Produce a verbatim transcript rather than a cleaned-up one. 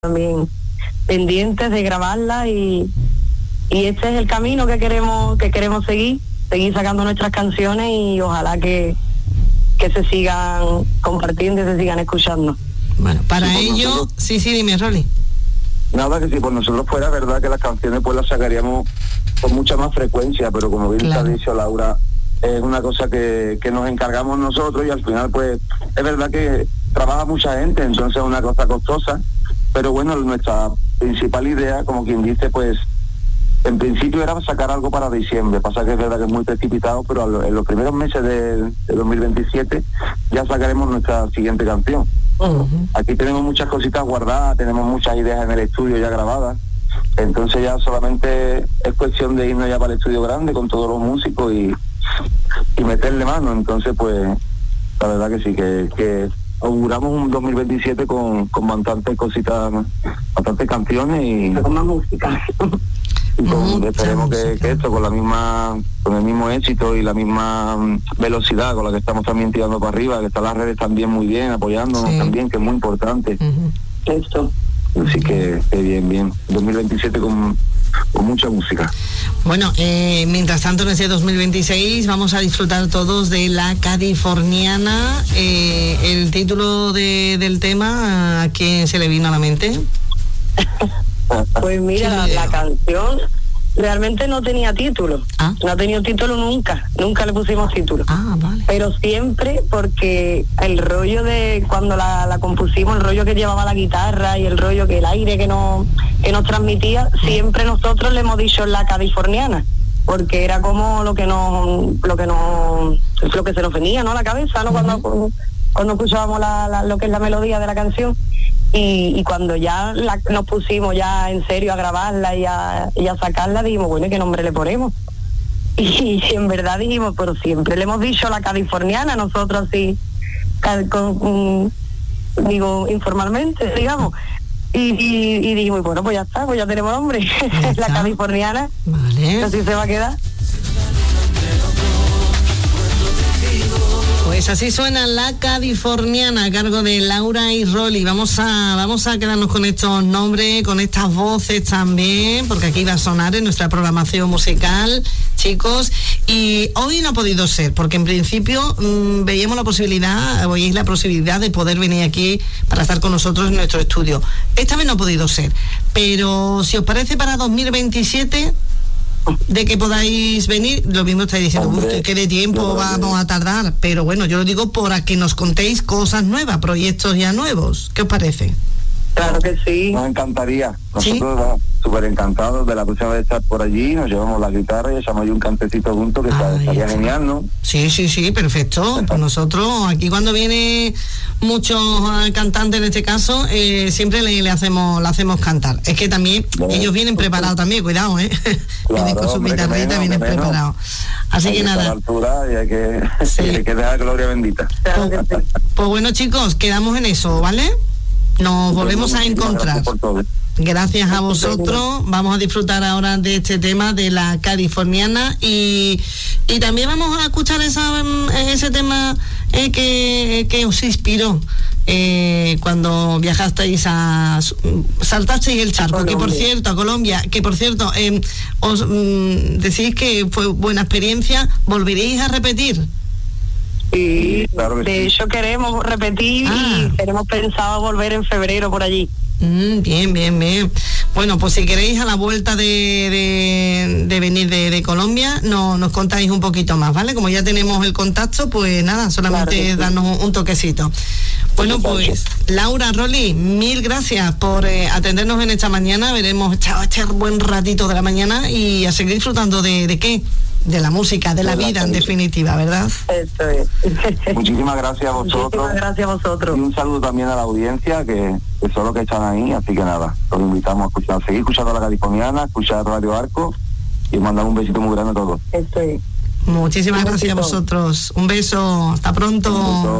también pendientes de grabarla y, y este es el camino que queremos que queremos seguir, seguir sacando nuestras canciones y ojalá que, que se sigan compartiendo y se sigan escuchando. Bueno, para sí, ello, nosotros, sí, sí, dime, Rolly. Nada, que si por nosotros fuera verdad que las canciones pues las sacaríamos con mucha más frecuencia, pero como bien Claro. te ha dicho Laura, es una cosa que, que nos encargamos nosotros y al final pues es verdad que trabaja mucha gente, entonces es una cosa costosa, pero bueno, nuestra principal idea, como quien dice, pues en principio era sacar algo para diciembre. Pasa que es verdad que es muy precipitado, pero en los primeros meses de, de dos mil veintisiete ya sacaremos nuestra siguiente canción. Uh-huh. Aquí tenemos muchas cositas guardadas, tenemos muchas ideas en el estudio ya grabadas, entonces ya solamente es cuestión de irnos ya para el estudio grande con todos los músicos y, y meterle mano. Entonces pues la verdad que sí, que, que auguramos un dos mil veintisiete con, con bastantes cositas, bastantes canciones y Con más música. y con, Mucha esperemos que, música. que esto con la misma con el mismo éxito y la misma mm, velocidad con la que estamos también tirando para arriba, que están las redes también muy bien apoyándonos Sí. también, que es muy importante. Uh-huh. Esto. Así que, que bien, bien. dos mil veintisiete con, con mucha música. Bueno, eh, mientras tanto en ese dos mil veintiséis vamos a disfrutar todos de La Californiana. Eh, el título de, del tema, ¿a quién se le vino a la mente? Pues mira, la, la canción realmente no tenía título, Ah. no ha tenido título nunca, nunca le pusimos título. Ah, vale. Pero siempre, porque el rollo de cuando la, la compusimos, el rollo que llevaba la guitarra y el rollo que el aire que nos, que nos transmitía, siempre nosotros le hemos dicho La Californiana, porque era como lo que nos, lo que nos, lo que se nos venía, ¿no? A la cabeza, ¿no? Cuando, Uh-huh. cuando escuchábamos la, la, lo que es la melodía de la canción. Y, y cuando ya la, nos pusimos ya en serio a grabarla y a, y a sacarla, dijimos, bueno, ¿qué nombre le ponemos? Y, y en verdad dijimos, pero siempre le hemos dicho La Californiana, nosotros así, cal, con, um, digo, informalmente, digamos. Y, y, y dijimos, bueno, pues ya está, pues ya tenemos nombre, Ya La está. Californiana, Vale. así se va a quedar. Pues así suena La Californiana a cargo de Laura y Rolly. Vamos a vamos a quedarnos con estos nombres, con estas voces también, porque aquí va a sonar en nuestra programación musical, chicos. Y hoy no ha podido ser, porque en principio mmm, veíamos la posibilidad, veíais la posibilidad de poder venir aquí para estar con nosotros en nuestro estudio. Esta vez no ha podido ser, pero si os parece para dos mil veintisiete... de que podáis venir, lo mismo estáis diciendo, Hombre, uy, que de tiempo yo creo que- vamos a tardar, pero bueno, yo lo digo para que nos contéis cosas nuevas, proyectos ya nuevos. ¿Qué os parece? Claro que sí. Nos encantaría, ¿Sí? nosotros súper encantados de la próxima vez estar por allí, nos llevamos la guitarra y echamos ahí un cantecito juntos, que Ah, está- estaría ya. genial, ¿no? Sí, sí, sí, perfecto. Pues nosotros, aquí cuando viene muchos eh, cantantes en este caso, eh, siempre le, le hacemos le hacemos cantar. Es que también, Bueno, ellos vienen preparados también, cuidado, ¿eh? Vienen con su hombre, que guitarrita, menos, vienen que menos. preparados. Así Hay que estar a la nada, altura y hay que, Sí. hay que dejar gloria bendita. Claro que sí. pues bueno, chicos, quedamos en eso, ¿vale? Nos volvemos a Muchísimas encontrar. gracias por todo. Gracias a vosotros. Vamos a disfrutar ahora de este tema de La Californiana y, y también vamos a escuchar esa, ese tema eh, que, que os inspiró eh, cuando viajasteis a saltasteis el charco, que por Colombia. cierto, a Colombia, que por cierto eh, os mm, decís que fue buena experiencia. ¿Volveréis a repetir? Y Claro que de sí. hecho queremos repetir Ah. y tenemos pensado volver en febrero por allí. Mm, bien, bien, bien. Bueno, pues si queréis a la vuelta de, de, de venir de, de Colombia, no, nos contáis un poquito más, ¿vale? Como ya tenemos el contacto, pues nada, solamente Claro que sí. darnos un, un toquecito. Bueno, pues Laura, Rolly, mil gracias por eh, atendernos en esta mañana. Veremos echar, echar buen ratito de la mañana y a seguir disfrutando de, de qué, de la música, de la De la vida en música. definitiva, ¿verdad? Eso es. Muchísimas gracias a vosotros. Muchísimas gracias a vosotros. Y un saludo también a la audiencia, que, que son los que están ahí, así que nada, los invitamos a escuchar, a seguir escuchando a La Californiana, a escuchar Radio Arco y mandar un besito muy grande a todos. Eso es. Muchísimas Un gracias a besito. vosotros. Un beso, hasta pronto. Un beso.